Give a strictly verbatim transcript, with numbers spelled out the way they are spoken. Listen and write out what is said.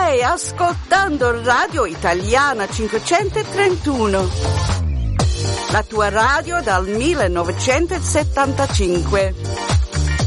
Stai ascoltando Radio Italiana cinquecentotrentuno, la tua radio dal millenovecentosettantacinque.